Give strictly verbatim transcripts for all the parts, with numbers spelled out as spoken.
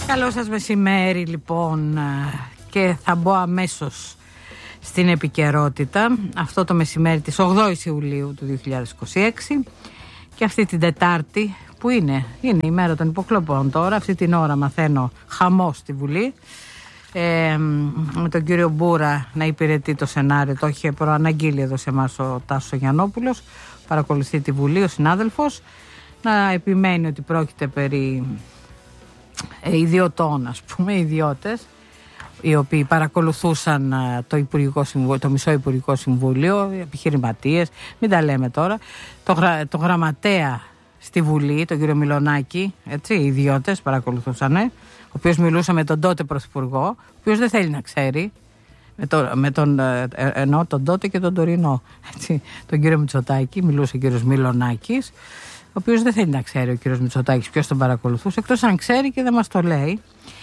Καλό σας μεσημέρι λοιπόν, και θα μπω αμέσως στην επικαιρότητα αυτό το μεσημέρι της ογδόης Ιουλίου του δύο χιλιάδες είκοσι έξι και αυτή την Τετάρτη που είναι, είναι η μέρα των υποκλοπών τώρα. Αυτή την ώρα μαθαίνω χαμό στη Βουλή, ε, με τον κύριο Μπούρα να υπηρετεί το σενάριο. Το είχε προαναγγείλει εδώ σε εμάς ο Τάσος Γιαννόπουλος, παρακολουθεί τη Βουλή ο συνάδελφος, να επιμένει ότι πρόκειται περί ε, ιδιωτών, ας πούμε, ιδιώτες οι οποίοι παρακολουθούσαν το, Υπουργικό Συμβούλιο, το μισό Υπουργικό Συμβούλιο, επιχειρηματίες, μην τα λέμε τώρα, το, γρα, το γραμματέα στη Βουλή, τον κύριο Μιλονάκη, έτσι, οι ιδιώτες παρακολουθούσαν, ο οποίος μιλούσε με τον τότε Πρωθυπουργό, ο οποίος δεν θέλει να ξέρει, με, το, με τον, ε, εννοώ τον τότε και τον τωρινό, έτσι, τον κύριο Μητσοτάκη, μιλούσε ο κύριος Μιλονάκης, ο οποίος δεν θέλει να ξέρει ο κύριος Μητσοτάκης ποιος τον παρακολουθούσε, εκτός αν ξέρει και δεν μας το λέει.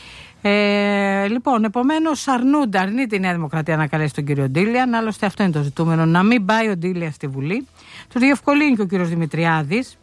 Ε, λοιπόν, επομένως αρνούνται, αρνείται η Νέα Δημοκρατία να καλέσει τον κύριο Ντίλιαν. Άλλωστε αυτό είναι το ζητούμενο, να μην πάει ο Ντίλιαν στη Βουλή. Του διευκολύνει και ο κύριος Δημητριάδης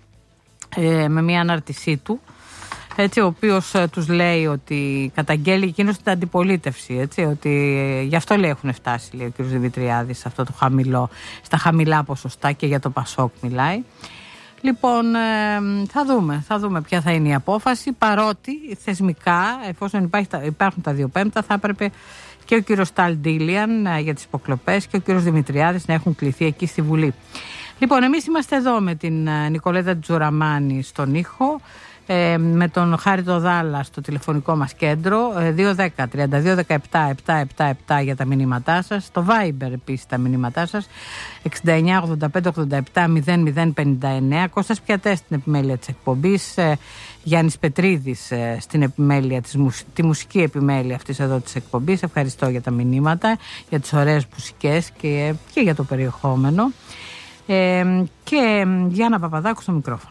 ε, με μια ανάρτησή του, έτσι, ο οποίος ε, τους λέει ότι καταγγέλει εκείνος την αντιπολίτευση, έτσι, ότι ε, γι' αυτό λέει έχουν φτάσει, λέει ο κύριος Δημητριάδης, αυτό το χαμηλό, στα χαμηλά ποσοστά, και για το Πασόκ μιλάει. Λοιπόν, ε, θα δούμε, θα δούμε ποια θα είναι η απόφαση, παρότι θεσμικά, εφόσον υπάρχει, υπάρχουν τα δύο πέμπτα, θα έπρεπε και ο κύριος Ταλ Ντίλιαν ε, για τις υποκλοπές και ο κύριος Δημητριάδης να έχουν κληθεί εκεί στη Βουλή. Λοιπόν, εμείς είμαστε εδώ με την ε, Νικολέτα Τζουραμάνη στον ήχο, ε, με τον Χάρη το Δάλα στο τηλεφωνικό μας κέντρο, ε, δύο δέκα τριάντα δύο δεκαεπτά επτακόσια εβδομήντα επτά για τα μηνύματά σας, στο Viber επίσης τα μηνύματά σας, εξήντα εννιά ογδόντα πέντε ογδόντα επτά μηδέν μηδέν πενήντα εννέα. Κώστας Πιατές στην επιμέλεια της εκπομπής, ε, Γιάννης Πετρίδης ε, στην επιμέλεια της, τη μουσική επιμέλεια αυτής εδώ της εκπομπής. Ευχαριστώ για τα μηνύματα, για τις ωραίες μουσικές και, και για το περιεχόμενο, ε, και Γιάννα Παπαδάκου στο μικρόφωνο.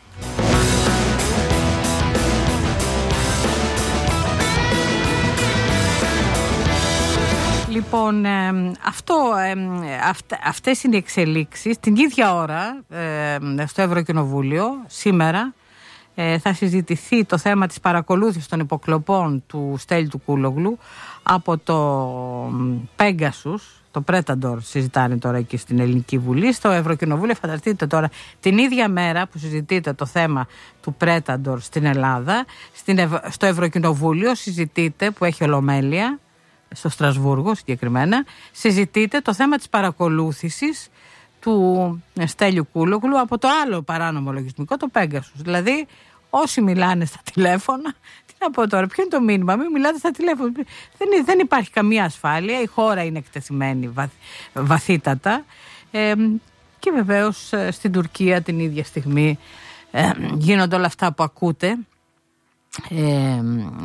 Λοιπόν, ε, αυτό, ε, αυτε, αυτές είναι οι εξελίξεις. Την ίδια ώρα ε, στο Ευρωκοινοβούλιο σήμερα ε, θα συζητηθεί το θέμα της παρακολούθησης των υποκλοπών του Στέλιου του Κούλογλου από το Pegasus, το Predator συζητάνε τώρα εκεί στην Ελληνική Βουλή. Στο Ευρωκοινοβούλιο, φανταστείτε τώρα, την ίδια μέρα που συζητείτε το θέμα του Predator στην Ελλάδα, στην Ευ... στο Ευρωκοινοβούλιο συζητείτε, που έχει ολομέλεια, στο Στρασβούργο συγκεκριμένα, συζητείται το θέμα της παρακολούθησης του Στέλιου Κούλογλου από το άλλο παράνομο λογισμικό, το Pegasus. Δηλαδή, όσοι μιλάνε στα τηλέφωνα, τι να πω τώρα, ποιο είναι το μήνυμα, μην μιλάτε στα τηλέφωνα. Δεν, δεν υπάρχει καμία ασφάλεια, η χώρα είναι εκτεθειμένη βαθ, βαθύτατα, ε, και βεβαίως στην Τουρκία την ίδια στιγμή ε, γίνονται όλα αυτά που ακούτε. Ε,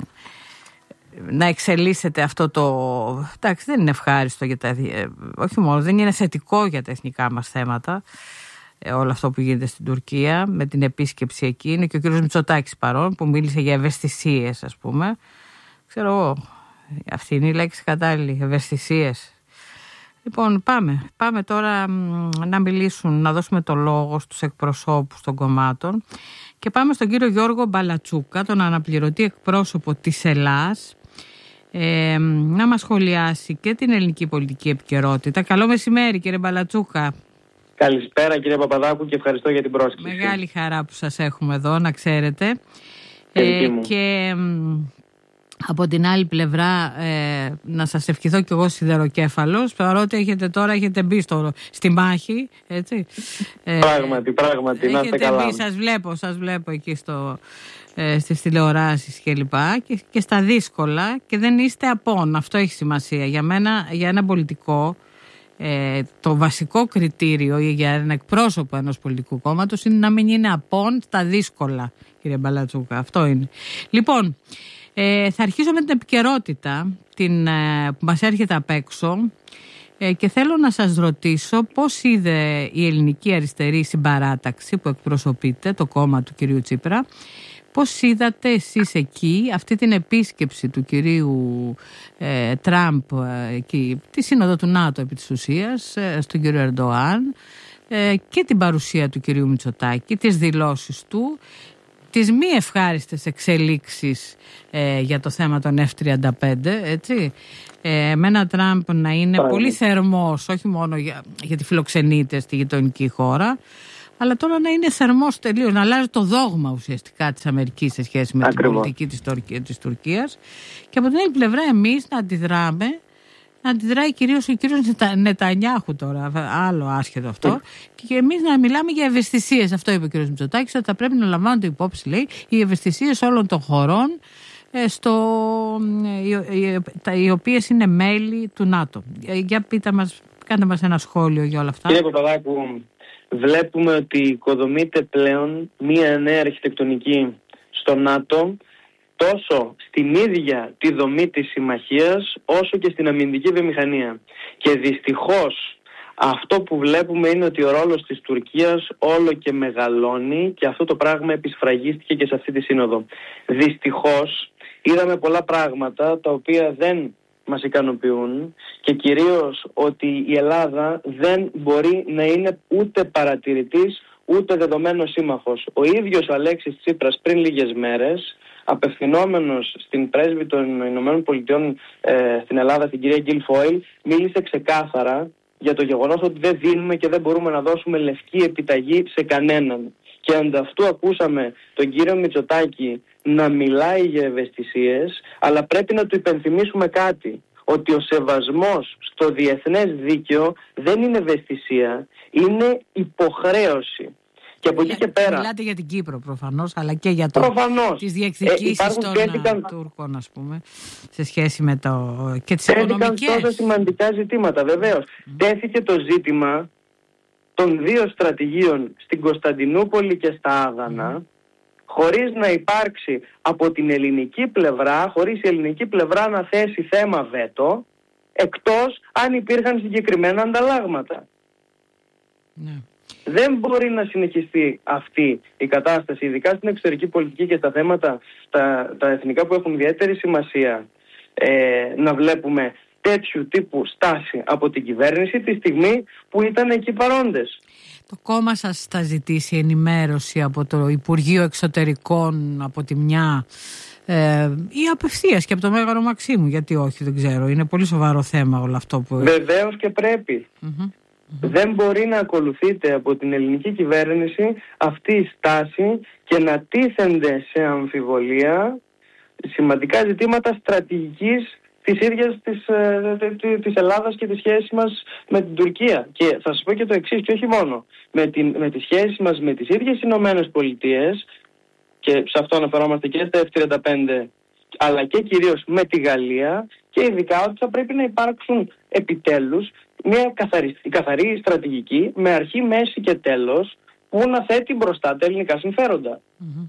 να εξελίσσεται αυτό το... Εντάξει, δεν είναι ευχάριστο για τα... όχι μόνο, δεν είναι θετικό για τα εθνικά μας θέματα, ε, όλο αυτό που γίνεται στην Τουρκία με την επίσκεψη εκεί. Είναι και ο κύριος Μητσοτάκης παρόν, που μίλησε για ευαισθησίες, ας πούμε. Ξέρω εγώ, αυτή είναι η λέξη κατάλληλη, ευαισθησίες. Λοιπόν, πάμε. Πάμε τώρα μ, να μιλήσουν, να δώσουμε το λόγο στους εκπροσώπους των κομμάτων, και πάμε στον κύριο Γιώργο Μπαλατσούκα, τον αναπληρωτή εκπρόσωπο της Ελλάς, Ε, να μας σχολιάσει και την ελληνική πολιτική επικαιρότητα. Καλό μεσημέρι, κύριε Μπαλατσούκα. Καλησπέρα, κύριε Παπαδάκου, και ευχαριστώ για την πρόσκληση. Μεγάλη χαρά που σας έχουμε εδώ, να ξέρετε. Ε, και από την άλλη πλευρά ε, να σας ευχηθώ κι εγώ σιδεροκέφαλος, παρότι έχετε τώρα έχετε μπει στο, στη μάχη, έτσι. Ε, πράγματι, πράγματι, να είστε καλά. Μπει, σας βλέπω, σας βλέπω εκεί στο... στις τηλεοράσεις και λοιπά, και, και στα δύσκολα, και δεν είστε απόν. Αυτό έχει σημασία για μένα. Για ένα πολιτικό, ε, το βασικό κριτήριο για ένα εκπρόσωπο ενός πολιτικού κόμματος είναι να μην είναι απόν στα δύσκολα, κύριε Μπαλατσούκα. Αυτό είναι. Λοιπόν, ε, θα αρχίσω με την επικαιρότητα την, ε, που μας έρχεται απ' έξω, ε, και θέλω να σας ρωτήσω πώς είδε η ελληνική αριστερή συμπαράταξη που εκπροσωπείται, το κόμμα του κυρίου Τσίπρα. Πώς είδατε εσείς εκεί αυτή την επίσκεψη του κυρίου ε, Τραμπ ε, εκεί, τη σύνοδο του ΝΑΤΟ επί της ουσίας, ε, στον κύριο Ερντοάν, ε, και την παρουσία του κυρίου Μητσοτάκη, τις δηλώσεις του, τις μη ευχάριστες εξελίξεις ε, για το θέμα των εφ τριάντα πέντε, έτσι. Ε, με ένα Τραμπ να είναι Άρα. πολύ θερμός, όχι μόνο για, γιατί φιλοξενείται στη γειτονική χώρα, αλλά τώρα να είναι θερμός τελείως, να αλλάζει το δόγμα ουσιαστικά της Αμερικής σε σχέση με Ακριβώς. την πολιτική της, Τουρκία, της Τουρκίας. Και από την άλλη πλευρά εμείς να αντιδράμε, να αντιδράει κυρίως ο κύριος Νετανιάχου τώρα, άλλο άσχετο αυτό, και εμείς να μιλάμε για ευαισθησίες. Αυτό είπε ο κύριος Μητσοτάκης, ότι θα πρέπει να λαμβάνονται υπόψη, λέει, οι ευαισθησίες όλων των χωρών στο, οι, οι, οι οποίες είναι μέλη του ΝΑΤΟ. Για πείτε μας, κάντε μας ένα σχόλιο για όλα αυτά. Κύριε Παπαδάκου, βλέπουμε ότι οικοδομείται πλέον μία νέα αρχιτεκτονική στο ΝΑΤΟ, τόσο στην ίδια τη δομή της συμμαχίας, όσο και στην αμυντική βιομηχανία. Και δυστυχώς αυτό που βλέπουμε είναι ότι ο ρόλος της Τουρκίας όλο και μεγαλώνει, και αυτό το πράγμα επισφραγίστηκε και σε αυτή τη σύνοδο. Δυστυχώς είδαμε πολλά πράγματα τα οποία δεν μας ικανοποιούν, και κυρίως ότι η Ελλάδα δεν μπορεί να είναι ούτε παρατηρητής ούτε δεδομένος σύμμαχος. Ο ίδιος ο Αλέξης Τσίπρας πριν λίγες μέρες, απευθυνόμενος στην πρέσβη των Ηνωμένων Πολιτειών ε, στην Ελλάδα, την κυρία Γκίλ Φόιλ, μίλησε ξεκάθαρα για το γεγονός ότι δεν δίνουμε και δεν μπορούμε να δώσουμε λευκή επιταγή σε κανέναν. Και ανταυτού ακούσαμε τον κύριο Μητσοτάκη να μιλάει για ευαισθησίες, αλλά πρέπει να του υπενθυμίσουμε κάτι, ότι ο σεβασμός στο διεθνές δίκαιο δεν είναι ευαισθησία, είναι υποχρέωση. Και από εκεί και πέρα. Μιλάτε για την Κύπρο προφανώς, αλλά και για το, τις διεκδικήσεις ε, των έδικαν... Τούρκων, ας πούμε, σε σχέση με το... και τις οικονομικές. Τέθηκαν τόσα σημαντικά ζητήματα, βεβαίως. Mm. Τέθηκε το ζήτημα των δύο στρατηγίων στην Κωνσταντινούπολη και στα Άδανα, mm. χωρίς να υπάρξει από την ελληνική πλευρά, χωρίς η ελληνική πλευρά να θέσει θέμα βέτο, εκτός αν υπήρχαν συγκεκριμένα ανταλλάγματα. Ναι. Δεν μπορεί να συνεχιστεί αυτή η κατάσταση, ειδικά στην εξωτερική πολιτική και στα θέματα τα, τα εθνικά που έχουν ιδιαίτερη σημασία, ε, να βλέπουμε τέτοιου τύπου στάση από την κυβέρνηση τη στιγμή που ήταν εκεί παρόντες. Το κόμμα σας θα ζητήσει ενημέρωση από το Υπουργείο Εξωτερικών από τη μια ε, ή απευθείας και από το Μέγαρο Μαξίμου, γιατί όχι, δεν ξέρω, είναι πολύ σοβαρό θέμα όλο αυτό που... Βεβαίως και πρέπει. Mm-hmm. Δεν μπορεί να ακολουθείται από την ελληνική κυβέρνηση αυτή η στάση και να τίθενται σε αμφιβολία σημαντικά ζητήματα στρατηγικής της ίδιας της, της Ελλάδας και τη σχέση μας με την Τουρκία. Και θα σας πω και το εξής, και όχι μόνο. Με, την, με τη σχέση μας με τις ίδιες Ηνωμένες Πολιτείες, και σε αυτό αναφερόμαστε και στα εφ τριάντα πέντε, αλλά και κυρίως με τη Γαλλία, και ειδικά ότι θα πρέπει να υπάρξουν επιτέλους μια καθαρή, καθαρή στρατηγική με αρχή, μέση και τέλος, που να θέτει μπροστά τα ελληνικά συμφέροντα. Mm-hmm.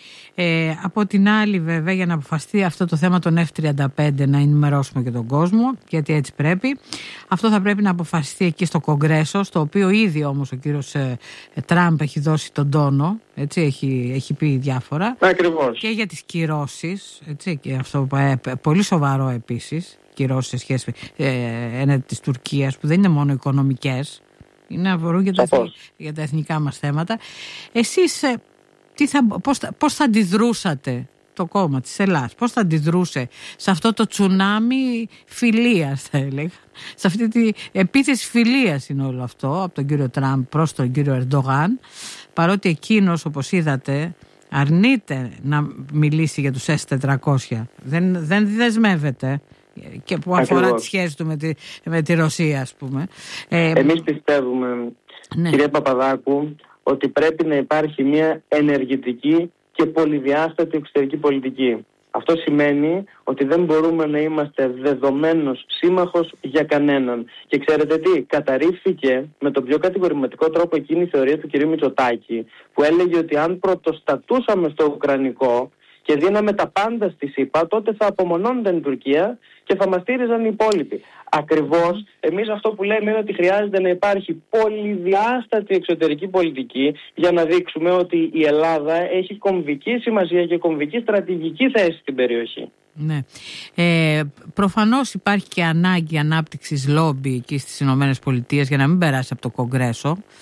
Ε, από την άλλη, βέβαια, για να αποφασιστεί αυτό το θέμα των εφ τριάντα πέντε, να ενημερώσουμε και τον κόσμο, γιατί έτσι πρέπει. Αυτό θα πρέπει να αποφασιστεί εκεί στο Κογκρέσο, στο οποίο ήδη όμως ο κύριος ε, ε, Τραμπ έχει δώσει τον τόνο, έτσι, έχει, έχει πει διάφορα. Ακριβώς. Και για τις κυρώσεις, έτσι, και αυτό ε, πολύ σοβαρό επίσης, κυρώσεις σε σχέση ε, ε, της Τουρκίας, που δεν είναι μόνο οικονομικές, είναι αφορούν για, για τα εθνικά μας θέματα. Εσείς... Ε, Τι θα, πώς, πώς θα αντιδρούσατε το κόμμα της Ελλάδας, πώς θα αντιδρούσε σε αυτό το τσουνάμι φιλίας, θα έλεγα, σε αυτή την επίθεση φιλίας είναι όλο αυτό από τον κύριο Τραμπ προς τον κύριο Ερντογάν, παρότι εκείνος, όπως είδατε, αρνείται να μιλήσει για τους ες τετρακόσια, δεν, δεν δεσμεύεται, και που αφορά Ακριβώς. τις σχέσεις του με τη, με τη Ρωσία, ας πούμε. Ε, Εμείς πιστεύουμε, ναι. Κυρία Παπαδάκου, ότι πρέπει να υπάρχει μια ενεργητική και πολυδιάστατη εξωτερική πολιτική. Αυτό σημαίνει ότι δεν μπορούμε να είμαστε δεδομένος σύμμαχος για κανέναν. Και ξέρετε τι, καταρρίφθηκε με τον πιο κατηγορηματικό τρόπο εκείνη η θεωρία του κ. Μητσοτάκη, που έλεγε ότι αν πρωτοστατούσαμε στο Ουκρανικό και δίναμε τα πάντα στη ΣΥΠΑ, τότε θα απομονώνονταν η Τουρκία και θα μας στήριζαν οι υπόλοιποι. Ακριβώς, εμείς αυτό που λέμε είναι ότι χρειάζεται να υπάρχει πολυδιάστατη εξωτερική πολιτική για να δείξουμε ότι η Ελλάδα έχει κομβική σημασία και κομβική στρατηγική θέση στην περιοχή. Ναι. Ε, προφανώς υπάρχει και ανάγκη ανάπτυξης λόμπι εκεί στις Ηνωμένες Πολιτείες για να μην περάσει από το Κογκρέσο.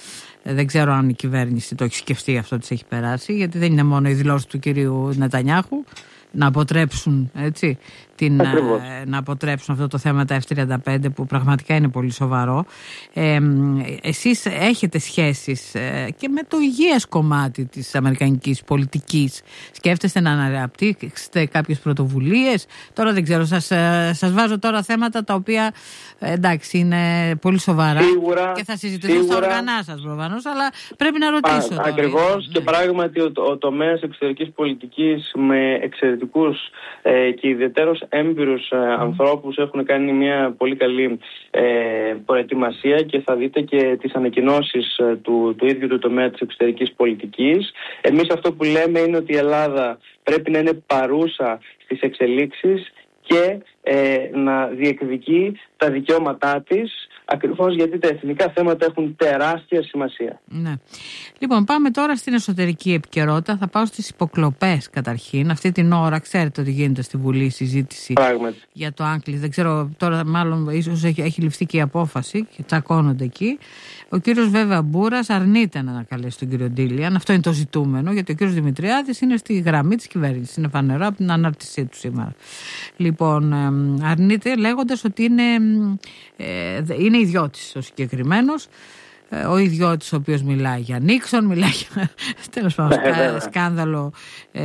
Δεν ξέρω αν η κυβέρνηση το έχει σκεφτεί αυτό της έχει περάσει, γιατί δεν είναι μόνο η δηλώση του κυρίου Νετανιάχου να αποτρέψουν, έτσι, την, να αποτρέψουν αυτό το θέμα τα εφ τριάντα πέντε που πραγματικά είναι πολύ σοβαρό. Ε, εσείς έχετε σχέσεις ε, και με το υγιές κομμάτι της αμερικανικής πολιτικής. Σκέφτεστε να αναπτύξετε κάποιες πρωτοβουλίες? Τώρα δεν ξέρω, σας, σας βάζω τώρα θέματα τα οποία ε, εντάξει είναι πολύ σοβαρά σίγουρα, και θα συζητηθούν στα οργανά σας προφανώς, αλλά πρέπει να ρωτήσω. Α, ακριβώς, ναι. Και πράγματι ο, ο τομέας εξωτερικής πολιτικής με εξαιρετικούς ε, και ιδιαίτερως έμπειρους ε, mm. ανθρώπους έχουν κάνει μια πολύ καλή ε, προετοιμασία και θα δείτε και τις ανακοινώσεις ε, του, του ίδιου του τομέα της εξωτερικής πολιτικής. Εμείς αυτό που λέμε είναι ότι η Ελλάδα πρέπει να είναι παρούσα στις εξελίξεις και ε, να διεκδικεί τα δικαιώματά της, ακριβώς γιατί τα εθνικά θέματα έχουν τεράστια σημασία. Ναι. Λοιπόν, πάμε τώρα στην εσωτερική επικαιρότητα. Θα πάω στις υποκλοπές καταρχήν. Αυτή την ώρα ξέρετε ότι γίνεται στη Βουλή η συζήτηση Πράγματι. για το Άγκλης. Δεν ξέρω τώρα, μάλλον ίσως έχει, έχει ληφθεί και η απόφαση και τσακώνονται εκεί. Ο κύριος βέβαια Μπούρας αρνείται να ανακαλέσει τον κύριο Ντίλιαν. Αυτό είναι το ζητούμενο, γιατί ο κύριος Δημητριάδης είναι στη γραμμή της κυβέρνησης. Είναι φανερό από την ανάρτησή του σήμερα. Λοιπόν, αρνείται λέγοντας ότι είναι, ε, είναι ιδιώτης ο συγκεκριμένος. Ο ιδιώτης ο οποίος μιλάει για Νίξον, μιλάει για τέλος πάντων σκάνδαλο, ε,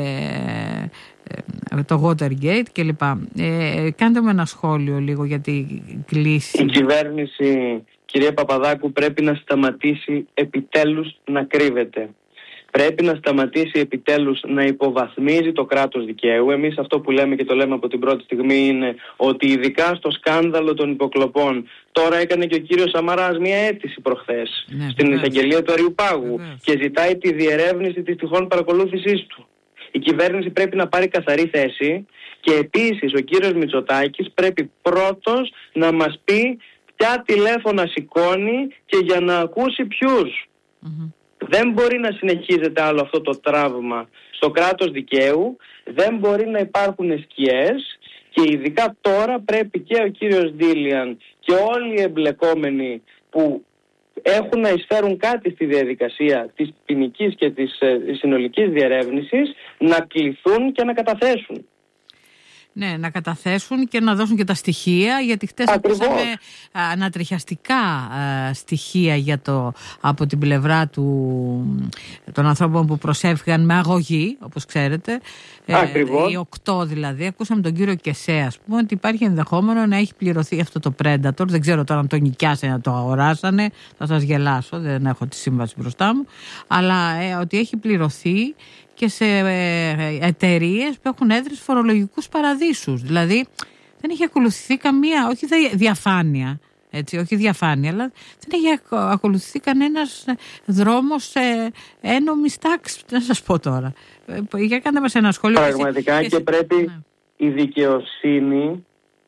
ε, το Watergate κλπ. Ε, κάντε με ένα σχόλιο λίγο για την κλίση. Η κυβέρνηση, κυρία Παπαδάκου, πρέπει να σταματήσει επιτέλους να κρύβεται. Πρέπει να σταματήσει επιτέλους να υποβαθμίζει το κράτος δικαίου. Εμείς αυτό που λέμε και το λέμε από την πρώτη στιγμή είναι ότι ειδικά στο σκάνδαλο των υποκλοπών, τώρα έκανε και ο κύριος Σαμαράς μια αίτηση προχθές ναι, στην βεβαίως. εισαγγελία του Αριουπάγου βεβαίως. και ζητάει τη διερεύνηση της τυχόν παρακολούθησής του. Η κυβέρνηση πρέπει να πάρει καθαρή θέση και επίσης ο κύριος Μητσοτάκης πρέπει πρώτος να μας πει ποια τηλέφωνα σηκώνει και για να ακούσει ποιους. Mm-hmm. Δεν μπορεί να συνεχίζεται άλλο αυτό το τραύμα στο κράτος δικαίου, δεν μπορεί να υπάρχουν σκιές και ειδικά τώρα πρέπει και ο κύριος Ντίλιαν και όλοι οι εμπλεκόμενοι που έχουν να εισφέρουν κάτι στη διαδικασία της ποινικής και της ε, συνολικής διερεύνησης να κληθούν και να καταθέσουν. Ναι, να καταθέσουν και να δώσουν και τα στοιχεία, γιατί χτες ακούσαμε ανατριχιαστικά α, στοιχεία για το, από την πλευρά του, των ανθρώπων που προσέφυγαν με αγωγή, όπως ξέρετε. Ακριβώς. Ε, οι οκτώ δηλαδή. Ακούσαμε τον κύριο Κεσέ, ας πούμε, ότι υπάρχει ενδεχόμενο να έχει πληρωθεί αυτό το Predator. Δεν ξέρω τώρα αν το νοικιάσανε, να το αγοράσανε. Θα σας γελάσω, δεν έχω τη σύμβαση μπροστά μου. Αλλά ε, ότι έχει πληρωθεί και σε εταιρείες που έχουν έδρες φορολογικούς παραδείσους. Δηλαδή δεν έχει ακολουθηθεί καμία, όχι διαφάνεια, έτσι, όχι διαφάνεια, αλλά δεν έχει ακολουθηθεί κανένας δρόμος ε, ένομης τάξης. Να σας πω τώρα. Για κάντε μας ένα σχόλιο. Πραγματικά και, και, και πρέπει ναι. η δικαιοσύνη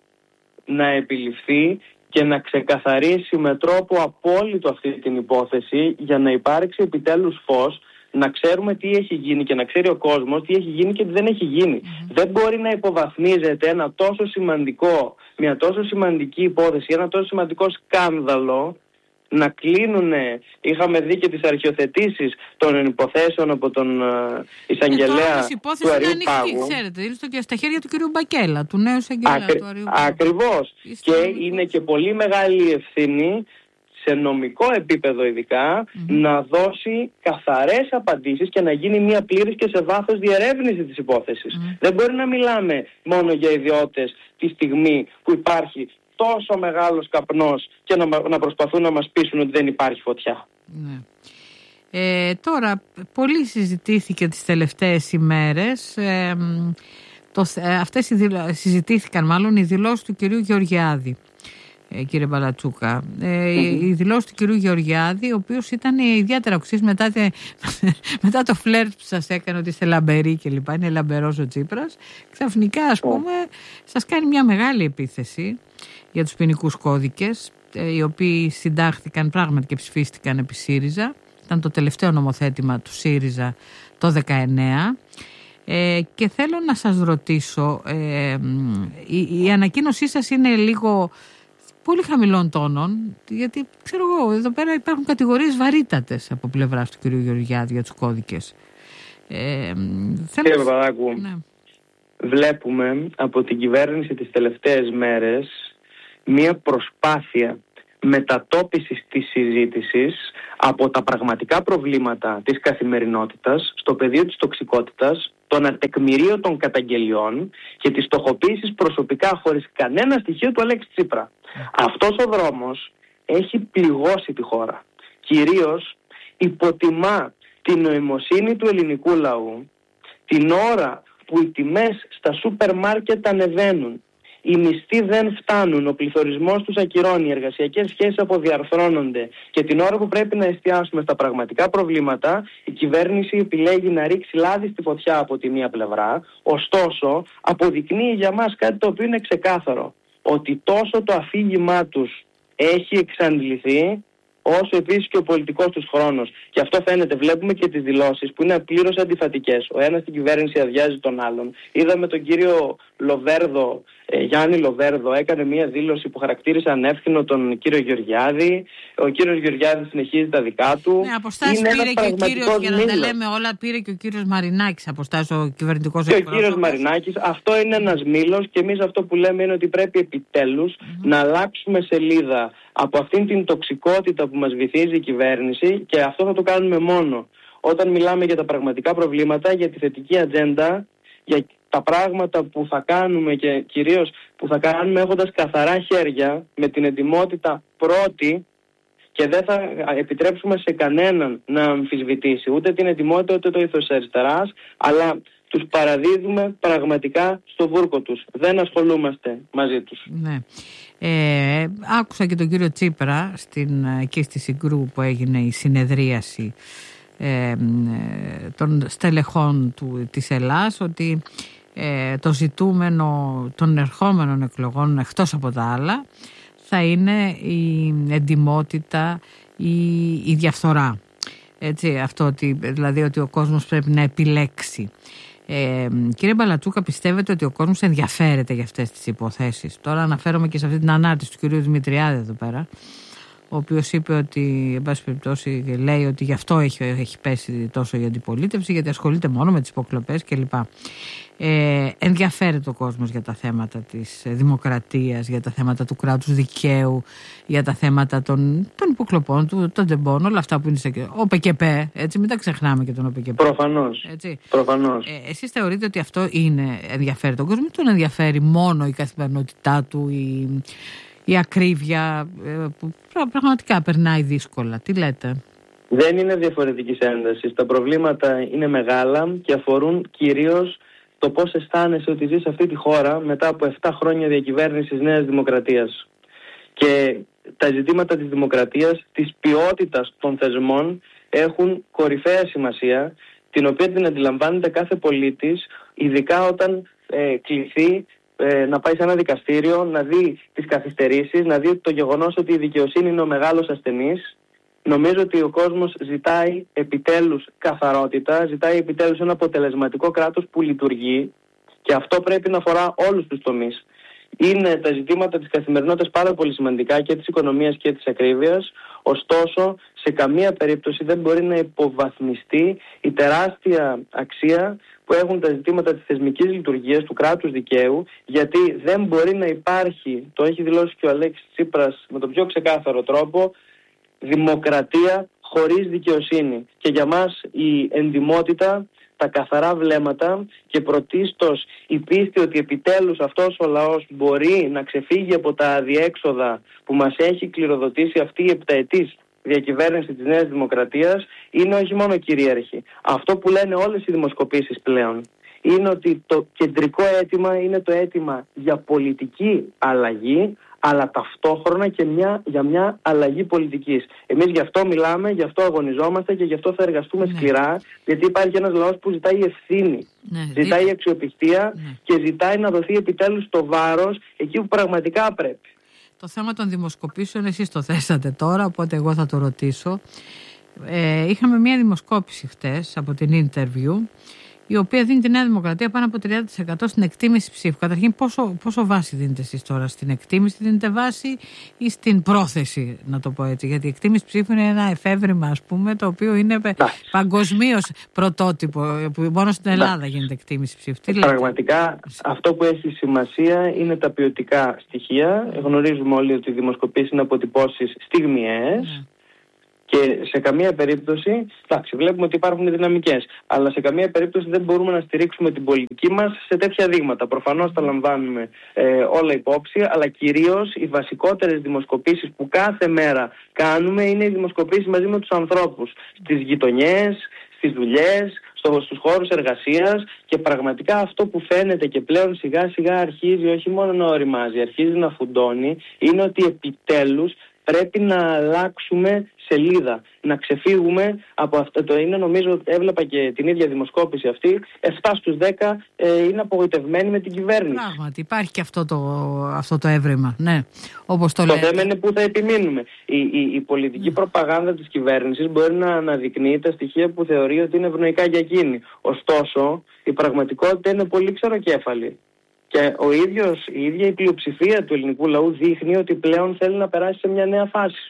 να επιληφθεί και να ξεκαθαρίσει με τρόπο απόλυτο αυτή την υπόθεση για να υπάρξει επιτέλους φως, να ξέρουμε τι έχει γίνει και να ξέρει ο κόσμος τι έχει γίνει και τι δεν έχει γίνει. Mm-hmm. Δεν μπορεί να υποβαθμίζεται ένα τόσο σημαντικό, μια τόσο σημαντική υπόθεση, ένα τόσο σημαντικό σκάνδαλο, να κλείνουν. Είχαμε δει και τις αρχιοθετήσεις των υποθέσεων από τον uh, εισαγγελέα ε, του Αριουπάγου. Ξέρετε, είναι στο, στα χέρια του κ. Μπακέλα, του νέου εισαγγελέα Ακρι, του Αριουπάγου. Ακριβώς. Και είναι και πολύ μεγάλη ευθύνη σε νομικό επίπεδο ειδικά, mm-hmm. να δώσει καθαρές απαντήσεις και να γίνει μια πλήρης και σε βάθος διερεύνηση της υπόθεσης. Mm-hmm. Δεν μπορεί να μιλάμε μόνο για ιδιώτες τη στιγμή που υπάρχει τόσο μεγάλος καπνός και να, να προσπαθούν να μας πείσουν ότι δεν υπάρχει φωτιά. Mm-hmm. Ε, τώρα, πολύ συζητήθηκε τις τελευταίες ημέρες, ε, το, ε, αυτές οι δηλω... συζητήθηκαν μάλλον οι δηλώσεις του κυρίου Γεωργιάδη. Κύριε Μπαλατσούκα, ε, mm-hmm. η δηλώση του κυρίου Γεωργιάδη, ο οποίος ήταν ιδιαίτερα οξύς μετά, τε, μετά το φλερτ που σας έκανε ότι είστε λαμπεροί και λοιπά, είναι λαμπερός ο Τσίπρας, ξαφνικά ας πούμε σας κάνει μια μεγάλη επίθεση για τους ποινικούς κώδικες, ε, οι οποίοι συντάχθηκαν πράγματι και ψηφίστηκαν επί ΣΥΡΙΖΑ. Ήταν το τελευταίο νομοθέτημα του ΣΥΡΙΖΑ το δεκαεννέα. Ε, και θέλω να σας ρωτήσω, ε, η, η ανακοίνωσή σας είναι λίγο πολύ χαμηλών τόνων, γιατί ξέρω εγώ, εδώ πέρα υπάρχουν κατηγορίες βαρύτατες από πλευράς του κ. Γεωργιάδη για τους κώδικες. Ε, Κύριε Παπαδάκου, ναι. Βλέπουμε από την κυβέρνηση τις τελευταίες μέρες μία προσπάθεια μετατόπισης της συζήτησης από τα πραγματικά προβλήματα της καθημερινότητας στο πεδίο της τοξικότητας, των ατεκμηρίωτων καταγγελιών και της στοχοποίησης προσωπικά χωρίς κανένα στοιχείο του Αλέξη Τσίπρα. Αυτός ο δρόμος έχει πληγώσει τη χώρα. Κυρίως υποτιμά την νοημοσύνη του ελληνικού λαού την ώρα που οι τιμές στα σούπερ μάρκετ ανεβαίνουν, οι μισθοί δεν φτάνουν, ο πληθωρισμός τους ακυρώνει, οι εργασιακές σχέσεις αποδιαρθρώνονται και την ώρα που πρέπει να εστιάσουμε στα πραγματικά προβλήματα, η κυβέρνηση επιλέγει να ρίξει λάδι στη φωτιά από τη μία πλευρά, ωστόσο αποδεικνύει για μας κάτι το οποίο είναι ξεκάθαρο, ότι τόσο το αφήγημά τους έχει εξαντληθεί, όσο επίσης και ο πολιτικός τους χρόνος. Και αυτό φαίνεται, βλέπουμε και τις δηλώσεις που είναι πλήρως αντιφατικές. Ο ένας στην κυβέρνηση αδειάζει τον άλλον. Είδαμε τον κύριο Λοβέρδο, ε, Γιάννη Λοβέρδο, έκανε μια δήλωση που χαρακτήρισε ανεύθυνο τον κύριο Γεωργιάδη. Ο κύριος Γεωργιάδης συνεχίζει τα δικά του. Ναι, αποστάσεις πήρε και ο κύριος, για να τα λέμε όλα, πήρε και ο κύριος Μαρινάκης αποστάσεις, ο κυβερνητικός εκπρόσωπος. Και ο κύριος Μαρινάκης. Αυτό είναι ένας μήλος και εμείς αυτό που λέμε είναι ότι πρέπει επιτέλους mm-hmm. να αλλάξουμε σελίδα από αυτήν την τοξικότητα που μας βυθίζει η κυβέρνηση, και αυτό θα το κάνουμε μόνο όταν μιλάμε για τα πραγματικά προβλήματα, για τη θετική ατζέντα, για τα πράγματα που θα κάνουμε και κυρίως που θα κάνουμε έχοντας καθαρά χέρια, με την ετοιμότητα πρώτη, και δεν θα επιτρέψουμε σε κανέναν να αμφισβητήσει ούτε την ετοιμότητα ούτε το ήθος της αριστεράς, αλλά τους παραδίδουμε πραγματικά στο βούρκο τους. Δεν ασχολούμαστε μαζί τους. Ναι. Ε, άκουσα και τον κύριο Τσίπρα στην, εκεί στη Συγκρού που έγινε η συνεδρίαση ε, των στελεχών του, της Ελλάς, ότι ε, το ζητούμενο των ερχόμενων εκλογών, εκτός από τα άλλα, θα είναι η εντιμότητα, η, η διαφθορά. Έτσι, αυτό ότι, δηλαδή ότι ο κόσμος πρέπει να επιλέξει. Ε, κύριε Μπαλατσούκα, πιστεύετε ότι ο κόσμος ενδιαφέρεται για αυτές τις υποθέσεις? Τώρα αναφέρομαι και σε αυτή την ανάρτηση του κυρίου Δημητριάδη εδώ πέρα, ο οποίος είπε ότι, εν πάση περιπτώσει, λέει ότι γι' αυτό έχει, έχει πέσει τόσο η αντιπολίτευση, γιατί ασχολείται μόνο με τις υποκλοπές κλπ. Ε, ενδιαφέρεται ο κόσμος για τα θέματα της δημοκρατίας, για τα θέματα του κράτους δικαίου, για τα θέματα των, των υποκλοπών, του, των τεμπών, όλα αυτά που είναι σε, ο ΠΚΠ, έτσι, μην τα ξεχνάμε και τον ΠΚΠ. Προφανώς. Έτσι. Προφανώς. Ε, εσείς θεωρείτε ότι αυτό είναι, ενδιαφέρει τον κόσμο, ή τον ενδιαφέρει μόνο η καθημερινότητά του, η, η ακρίβεια που πραγματικά περνάει δύσκολα? Τι λέτε? Δεν είναι διαφορετικής έντασης. Τα προβλήματα είναι μεγάλα και αφορούν κυρίως το πώς αισθάνεσαι ότι ζεις σε αυτή τη χώρα μετά από επτά χρόνια διακυβέρνησης Νέας Δημοκρατίας. Και τα ζητήματα της δημοκρατίας, της ποιότητας των θεσμών έχουν κορυφαία σημασία, την οποία την αντιλαμβάνεται κάθε πολίτης, ειδικά όταν ε, κληθεί ε, να πάει σε ένα δικαστήριο, να δει τις καθυστερήσεις, να δει το γεγονός ότι η δικαιοσύνη είναι ο μεγάλος ασθενής. Νομίζω ότι ο κόσμος ζητάει επιτέλους καθαρότητα, ζητάει επιτέλους ένα αποτελεσματικό κράτος που λειτουργεί, και αυτό πρέπει να αφορά όλους τους τομείς. Είναι τα ζητήματα της καθημερινότητας πάρα πολύ σημαντικά, και της οικονομίας και της ακρίβειας, ωστόσο σε καμία περίπτωση δεν μπορεί να υποβαθμιστεί η τεράστια αξία που έχουν τα ζητήματα της θεσμικής λειτουργίας, του κράτους δικαίου, γιατί δεν μπορεί να υπάρχει, το έχει δηλώσει και ο Αλέξης Τσίπρας με τον πιο ξεκάθαρο τρόπο, δημοκρατία χωρίς δικαιοσύνη. Και για μας η εντιμότητα, τα καθαρά βλέμματα και πρωτίστως η πίστη ότι επιτέλους αυτός ο λαός μπορεί να ξεφύγει από τα αδιέξοδα που μας έχει κληροδοτήσει αυτή η επταετής διακυβέρνηση της Νέας Δημοκρατίας, είναι όχι μόνο κυρίαρχη. Αυτό που λένε όλες οι δημοσκοπήσεις πλέον είναι ότι το κεντρικό αίτημα είναι το αίτημα για πολιτική αλλαγή, αλλά ταυτόχρονα και μια, για μια αλλαγή πολιτικής. Εμείς γι' αυτό μιλάμε, γι' αυτό αγωνιζόμαστε και γι' αυτό θα εργαστούμε ναι. σκληρά, γιατί υπάρχει ένας λαός που ζητάει ευθύνη, ναι, ζητάει αξιοπιστία ναι. και ζητάει να δοθεί επιτέλους το βάρος εκεί που πραγματικά πρέπει. Το θέμα των δημοσκοπήσεων εσείς το θέσατε τώρα, οπότε εγώ θα το ρωτήσω. Ε, είχαμε μια δημοσκόπηση χτες από την Interview η οποία δίνει τη Νέα Δημοκρατία πάνω από τριάντα τοις εκατό στην εκτίμηση ψήφου. Καταρχήν, πόσο, πόσο βάση δίνετε εσείς τώρα, στην εκτίμηση δίνετε βάση ή στην πρόθεση, να το πω έτσι? Γιατί η εκτίμηση ψήφου είναι ένα εφεύρημα, ας πούμε, το οποίο είναι παγκοσμίως πρωτότυπο. Μόνο στην Ελλάδα γίνεται εκτίμηση ψήφου. Τι Πραγματικά, αυτό που έχει σημασία είναι τα ποιοτικά στοιχεία. Γνωρίζουμε όλοι ότι οι δημοσκοπήσεις είναι αποτυπώσεις στιγμιαίες. Yeah. Και σε καμία περίπτωση, εντάξει, βλέπουμε ότι υπάρχουν δυναμικές, αλλά σε καμία περίπτωση δεν μπορούμε να στηρίξουμε την πολιτική μας σε τέτοια δείγματα. Προφανώς τα λαμβάνουμε ε, όλα υπόψη, αλλά κυρίως οι βασικότερες δημοσκοπήσεις που κάθε μέρα κάνουμε είναι οι δημοσκοπήσεις μαζί με τους ανθρώπους, στις γειτονιές, στις δουλειές, στο, στους χώρους εργασίας, και πραγματικά αυτό που φαίνεται και πλέον σιγά σιγά αρχίζει όχι μόνο να οριμάζει, αρχίζει να φουντώνει, είναι ότι επιτέλους πρέπει να αλλάξουμε σελίδα, να ξεφύγουμε από αυτό το είναι. Νομίζω, έβλεπα και την ίδια δημοσκόπηση αυτή, επτά στους δέκα ε, είναι απογοητευμένοι με την κυβέρνηση. Πράγματι, υπάρχει και αυτό το, αυτό το έβρημα, ναι, όπως το, το λέτε. Το θέμα είναι πού θα επιμείνουμε. Η, η, η πολιτική mm. προπαγάνδα της κυβέρνησης μπορεί να αναδεικνύει τα στοιχεία που θεωρεί ότι είναι ευνοϊκά για εκείνη. Ωστόσο, η πραγματικότητα είναι πολύ ξεροκέφαλη. Και ο ίδιος, η ίδια η πλειοψηφία του ελληνικού λαού δείχνει ότι πλέον θέλει να περάσει σε μια νέα φάση.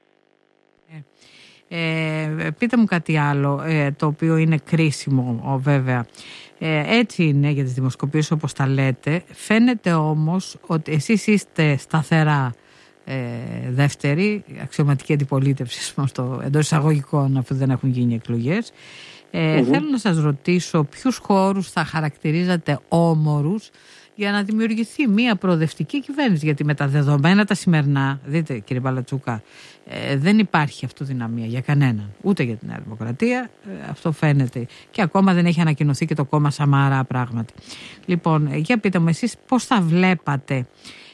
Ε, ε, πείτε μου κάτι άλλο, ε, το οποίο είναι κρίσιμο, ο, βέβαια. Ε, έτσι είναι για τις δημοσκοπήσεις, όπως τα λέτε. Φαίνεται όμως ότι εσείς είστε σταθερά ε, δεύτερη, αξιωματική αντιπολίτευση εντός εισαγωγικών, αφού δεν έχουν γίνει εκλογές. Ε, mm-hmm. Θέλω να σας ρωτήσω ποιους χώρους θα χαρακτηρίζατε όμορους για να δημιουργηθεί μια προοδευτική κυβέρνηση. Γιατί με τα δεδομένα τα σημερινά, δείτε κύριε Μπαλατσούκα, ε, δεν υπάρχει αυτοδυναμία για κανέναν, ούτε για την Νέα Δημοκρατία, ε, αυτό φαίνεται, και ακόμα δεν έχει ανακοινωθεί και το κόμμα Σαμαρά πράγματι. Λοιπόν, για πείτε μου εσείς πώς θα βλέπατε,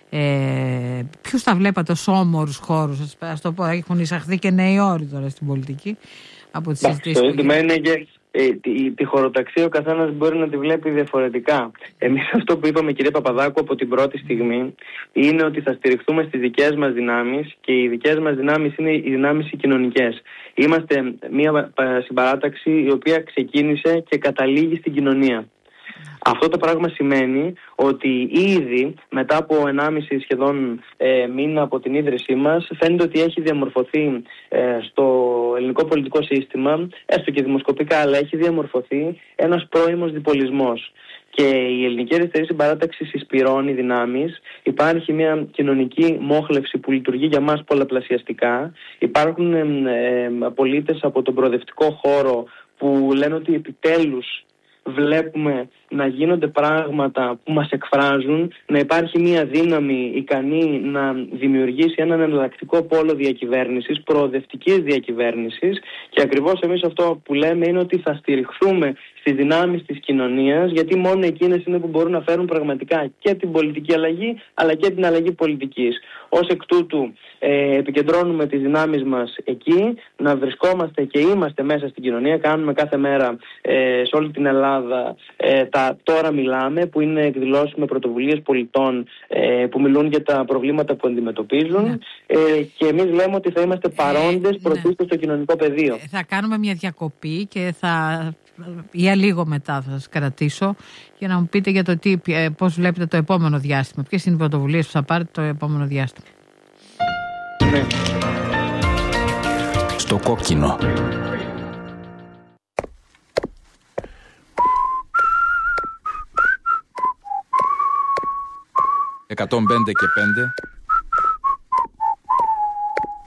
ε, ποιους θα βλέπατε ως όμορους χώρους, ας, ας το πω, έχουν εισαχθεί και νέοι όροι τώρα στην πολιτική από τις συζητήσεις. Το ζήτημα είναι και ε, τη, τη χωροταξία ο καθένας μπορεί να τη βλέπει διαφορετικά. Εμείς αυτό που είπαμε, κύριε Παπαδάκου, από την πρώτη στιγμή είναι ότι θα στηριχθούμε στις δικές μας δυνάμεις, και οι δικές μας δυνάμεις είναι οι δυνάμεις οι κοινωνικές. Είμαστε μια συμπαράταξη η οποία ξεκίνησε και καταλήγει στην κοινωνία. Αυτό το πράγμα σημαίνει ότι ήδη μετά από ενάμιση σχεδόν ε, μήνα από την ίδρυσή μας φαίνεται ότι έχει διαμορφωθεί ε, στο ελληνικό πολιτικό σύστημα, έστω και δημοσκοπικά, αλλά έχει διαμορφωθεί ένας πρώιμος διπολισμός. Και η ελληνική αριστερή συμπαράταξη συσπυρώνει δυνάμεις. Υπάρχει μια κοινωνική μόχλευση που λειτουργεί για μας πολλαπλασιαστικά. Υπάρχουν ε, ε, πολίτες από τον προοδευτικό χώρο που λένε ότι επιτέλους βλέπουμε να γίνονται πράγματα που μας εκφράζουν, να υπάρχει μια δύναμη ικανή να δημιουργήσει έναν εναλλακτικό πόλο διακυβέρνησης, προοδευτικής διακυβέρνησης, και ακριβώς εμείς αυτό που λέμε είναι ότι θα στηριχθούμε στις δυνάμεις της κοινωνίας, γιατί μόνο εκείνες είναι που μπορούν να φέρουν πραγματικά και την πολιτική αλλαγή αλλά και την αλλαγή πολιτικής. Ως εκ τούτου ε, επικεντρώνουμε τις δυνάμεις μας εκεί, να βρισκόμαστε και είμαστε μέσα στην κοινωνία. Κάνουμε κάθε μέρα ε, σε όλη την Ελλάδα ε, τα τώρα μιλάμε, που είναι εκδηλώσεις με πρωτοβουλίες πολιτών ε, που μιλούν για τα προβλήματα που αντιμετωπίζουν, ναι. ε, και εμείς λέμε ότι θα είμαστε παρόντες ε, πρωτίστως ναι. στο κοινωνικό πεδίο. Ε, θα κάνουμε μια διακοπή και θα... για λίγο μετά θα σας κρατήσω για να μου πείτε για το τι, πώς βλέπετε το επόμενο διάστημα. Ποιες είναι οι πρωτοβουλίες που θα πάρετε το επόμενο διάστημα. Ναι. Στο κόκκινο. εκατόν πέντε και πέντε